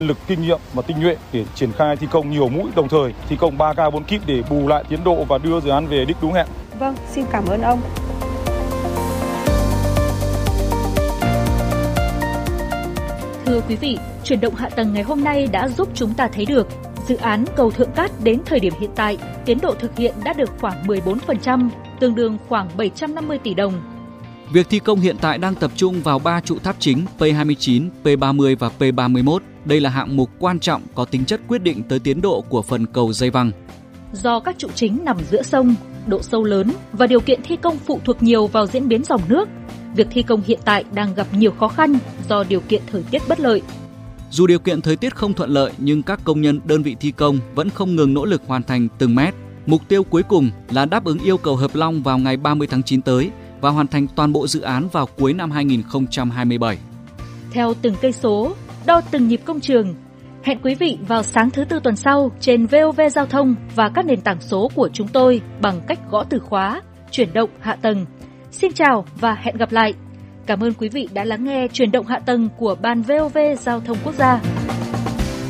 lực kinh nghiệm và tinh nhuệ để triển khai thi công nhiều mũi, đồng thời thi công 3K 4 kíp để bù lại tiến độ và đưa dự án về đích đúng hẹn. Vâng, xin cảm ơn ông. Thưa quý vị, chuyển động hạ tầng ngày hôm nay đã giúp chúng ta thấy được dự án cầu Thượng Cát đến thời điểm hiện tại, tiến độ thực hiện đã được khoảng 14%, tương đương khoảng 750 tỷ đồng. Việc thi công hiện tại đang tập trung vào 3 trụ tháp chính P29, P30 và P31. Đây là hạng mục quan trọng có tính chất quyết định tới tiến độ của phần cầu dây văng. Do các trụ chính nằm giữa sông, độ sâu lớn và điều kiện thi công phụ thuộc nhiều vào diễn biến dòng nước, việc thi công hiện tại đang gặp nhiều khó khăn do điều kiện thời tiết bất lợi. Dù điều kiện thời tiết không thuận lợi nhưng các công nhân đơn vị thi công vẫn không ngừng nỗ lực hoàn thành từng mét. Mục tiêu cuối cùng là đáp ứng yêu cầu Hợp Long vào ngày 30 tháng 9 tới và hoàn thành toàn bộ dự án vào cuối năm 2027. Theo từng cây số, đo từng nhịp công trường. Hẹn quý vị vào sáng thứ Tư tuần sau trên VOV Giao thông và các nền tảng số của chúng tôi bằng cách gõ từ khóa chuyển động hạ tầng. Xin chào và hẹn gặp lại. Cảm ơn quý vị đã lắng nghe chuyển động hạ tầng của Ban VOV Giao thông Quốc gia.